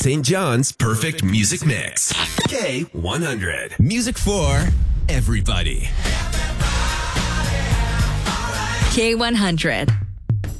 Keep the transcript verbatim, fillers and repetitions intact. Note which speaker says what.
Speaker 1: Saint John's perfect music mix. K one hundred. Music for everybody.
Speaker 2: K one hundred.